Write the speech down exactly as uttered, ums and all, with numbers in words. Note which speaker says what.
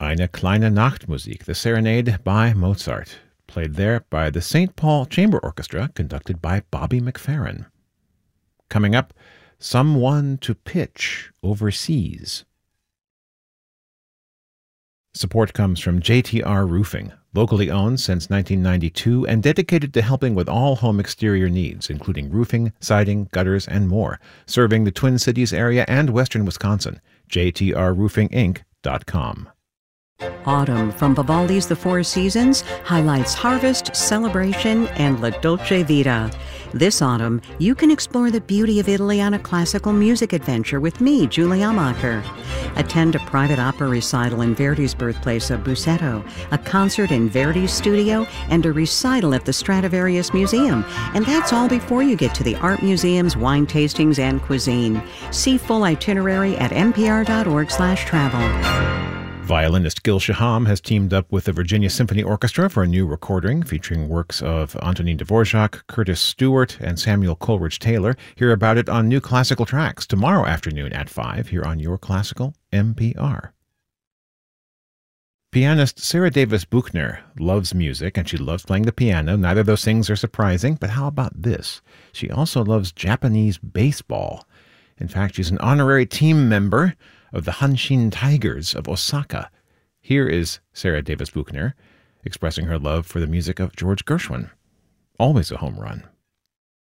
Speaker 1: Eine kleine Nachtmusik, the Serenade by Mozart, played there by the Saint Paul Chamber Orchestra, conducted by Bobby McFerrin. Coming up, Someone to Pitch Overseas. Support comes from J T R Roofing, locally owned since nineteen ninety-two and dedicated to helping with all home exterior needs, including roofing, siding, gutters, and more, serving the Twin Cities area and western Wisconsin. J T R roofing inc dot com.
Speaker 2: Autumn from Vivaldi's The Four Seasons highlights harvest, celebration, and La Dolce Vita. This autumn, you can explore the beauty of Italy on a classical music adventure with me, Julie Amacher. Attend a private opera recital in Verdi's birthplace of Busseto, a concert in Verdi's studio, and a recital at the Stradivarius Museum. And that's all before you get to the art museums, wine tastings, and cuisine. See full itinerary at npr.org slash travel.
Speaker 1: Violinist Gil Shaham has teamed up with the Virginia Symphony Orchestra for a new recording featuring works of Antonin Dvorak, Curtis Stewart, and Samuel Coleridge Taylor. Hear about it on New Classical Tracks tomorrow afternoon at five here on Your Classical N P R. Pianist Sarah Davis Buchner loves music and she loves playing the piano. Neither of those things are surprising, but how about this? She also loves Japanese baseball. In fact, she's an honorary team member of the Hanshin Tigers of Osaka. Here is Sarah Davis Buchner expressing her love for the music of George Gershwin. Always a home run.